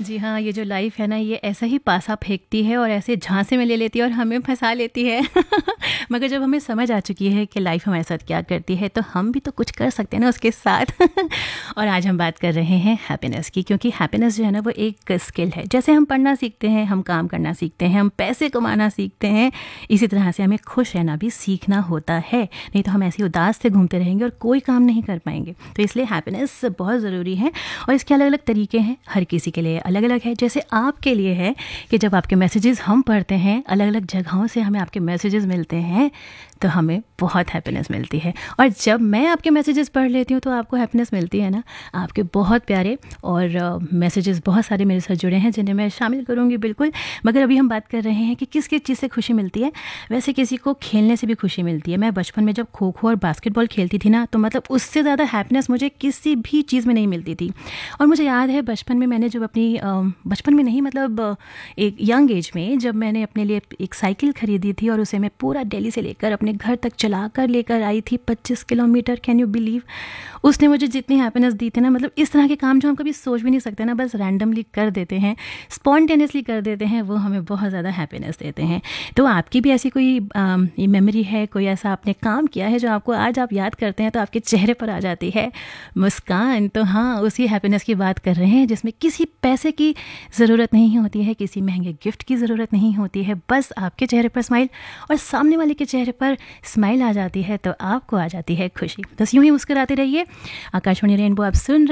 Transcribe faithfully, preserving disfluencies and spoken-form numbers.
जी हाँ, ये जो लाइफ है ना, ये ऐसा ही पासा फेंकती है और ऐसे झांसे में ले लेती है और हमें फंसा लेती है। मगर जब हमें समझ आ चुकी है कि लाइफ हमारे साथ क्या करती है, तो हम भी तो कुछ कर सकते हैं ना उसके साथ। और आज हम बात कर रहे हैं हैप्पीनेस की, क्योंकि हैप्पीनेस जो है ना, वो एक स्किल है। जैसे हम पढ़ना सीखते हैं, हम काम करना सीखते हैं, हम पैसे कमाना सीखते हैं, इसी तरह से हमें खुश रहना भी सीखना होता है। नहीं तो हम ऐसे उदास से घूमते रहेंगे और कोई काम नहीं कर पाएंगे। तो इसलिए हैप्पीनेस बहुत ज़रूरी है और इसके अलग अलग तरीके हैं, हर किसी के लिए अलग अलग है। जैसे आपके लिए है कि जब आपके मैसेजेस हम पढ़ते हैं, अलग अलग जगहों से हमें आपके मैसेजेस मिलते हैं, तो हमें बहुत हैप्पीनेस मिलती है। और जब मैं आपके मैसेजेस पढ़ लेती हूँ तो आपको हैप्पीनेस मिलती है ना। आपके बहुत प्यारे और मैसेजेस बहुत सारे मेरे साथ जुड़े हैं, जिन्हें मैं शामिल करूँगी बिल्कुल। मगर अभी हम बात कर रहे हैं कि किस किस चीज़ से खुशी मिलती है। वैसे किसी को खेलने से भी खुशी मिलती है। मैं बचपन में जब खो खो और बास्केटबॉल खेलती थी ना, तो मतलब उससे ज़्यादा हैप्पीनेस मुझे किसी भी चीज़ में नहीं मिलती थी। और मुझे याद है बचपन में मैंने जब अपनी बचपन में नहीं मतलब एक यंग एज में जब मैंने अपने लिए एक साइकिल खरीदी थी और उसे मैं पूरा दिल्ली से लेकर अपने घर तक चला कर लेकर आई थी, पच्चीस किलोमीटर। Can you believe? उसने मुझे जितनी हैप्पीनेस दी थी ना, मतलब इस तरह के काम जो हम कभी सोच भी नहीं सकते ना, बस रैंडमली कर देते हैं, स्पॉन्टेनियसली कर देते हैं, वो हमें बहुत ज़्यादा हैप्पीनेस देते हैं। तो आपकी भी ऐसी कोई ये मेमोरी है, कोई ऐसा आपने काम किया है जो आपको आज आप याद करते हैं तो आपके चेहरे पर आ जाती है मुस्कान? तो हाँ, उसी हैप्पीनेस की बात कर रहे हैं, जिसमें किसी पैसे की ज़रूरत नहीं होती है, किसी महंगे गिफ्ट की ज़रूरत नहीं होती है। बस आपके चेहरे पर स्माइल और सामने वाले के चेहरे पर स्माइल आ जाती है, तो आपको आ जाती है खुशी। बस यूं ही मुस्कुराते रहिए। आकाशवाणी रेनबो आप सुन